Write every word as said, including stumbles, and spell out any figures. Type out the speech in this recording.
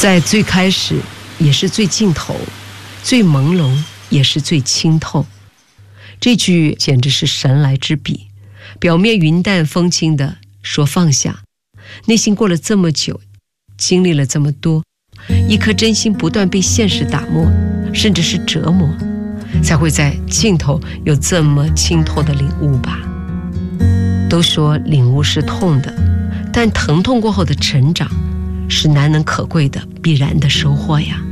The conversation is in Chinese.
在最开始也是最尽头，最朦胧也是最清透。这句简直是神来之笔，表面云淡风轻的说放下，内心过了这么久，经历了这么多，一颗真心不断被现实打磨，甚至是折磨，才会在尽头有这么清透的领悟吧。都说领悟是痛的，但疼痛过后的成长是难能可贵的必然的收获呀。